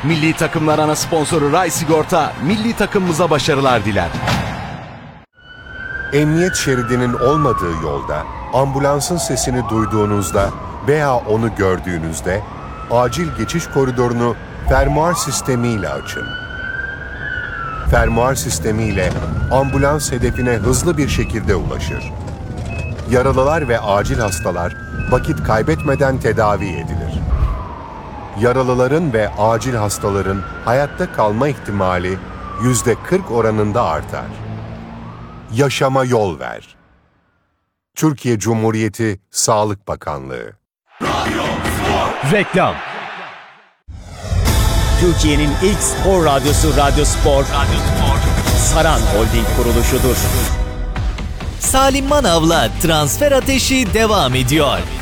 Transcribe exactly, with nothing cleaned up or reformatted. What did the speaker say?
Milli takımlar ana sponsoru Ray Sigorta, milli takımımıza başarılar diler. Emniyet şeridinin olmadığı yolda, ambulansın sesini duyduğunuzda veya onu gördüğünüzde, acil geçiş koridorunu fermuar sistemiyle açın. Fermuar sistemiyle ambulans hedefine hızlı bir şekilde ulaşır. Yaralılar ve acil hastalar vakit kaybetmeden tedavi edilir. Yaralıların ve acil hastaların hayatta kalma ihtimali yüzde kırk oranında artar. Yaşama yol ver. Türkiye Cumhuriyeti Sağlık Bakanlığı. Reklam. Türkiye'nin ilk spor radyosu Radyo Spor, Radyo Spor, Saran Holding kuruluşudur. Salim Manav'la Transfer Ateşi devam ediyor.